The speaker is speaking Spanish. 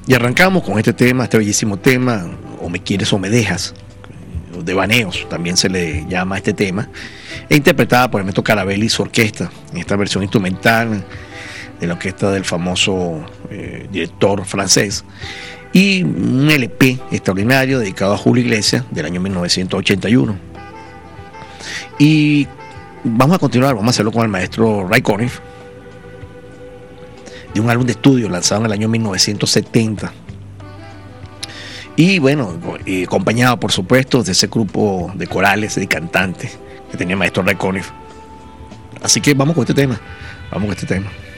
Y arrancamos con este tema, este bellísimo tema, O me quieres o me dejas, de Baneos, también se le llama a este tema, e interpretada por Ernesto Carabelli y su orquesta, en esta versión instrumental de la orquesta del famoso director francés, y un LP extraordinario dedicado a Julio Iglesias del año 1981. Y vamos a continuar, vamos a hacerlo con el maestro Ray Conniff, de un álbum de estudio lanzado en el año 1970. Y bueno, acompañado por supuesto de ese grupo de corales y cantantes que tenía el maestro Ray Conniff. Así que vamos con este tema.